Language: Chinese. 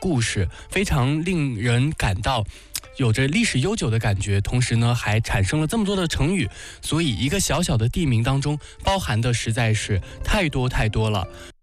故事，非常令人感到有着历史悠久的感觉，同时呢还产生了这么多的成语，所以一个小小的地名当中包含的实在是太多太多了。